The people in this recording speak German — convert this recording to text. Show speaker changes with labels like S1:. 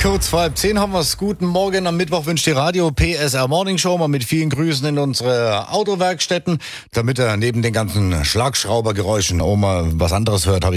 S1: Kurz vor 9:30 haben wir es. Guten Morgen am Mittwoch wünscht die Radio PSR Morning Show mal mit vielen Grüßen in unsere Autowerkstätten. Damit er neben den ganzen Schlagschraubergeräuschen auch mal was anderes hört, habe